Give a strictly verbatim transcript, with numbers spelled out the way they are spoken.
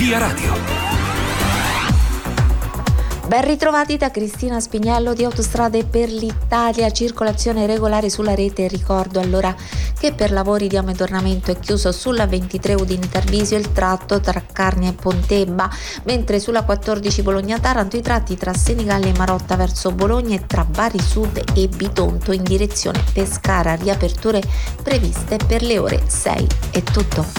Via Radio. Ben ritrovati da Cristina Spignello di Autostrade per l'Italia. Circolazione regolare sulla rete. Ricordo allora che per lavori di ammodernamento è chiuso sulla ventitré Udine Tarvisio il tratto tra Carnia e Pontebba, mentre sulla quattordici Bologna-Taranto i tratti tra Senigallia e Marotta verso Bologna e tra Bari Sud e Bitonto in direzione Pescara. Riaperture previste per le ore sei. È tutto.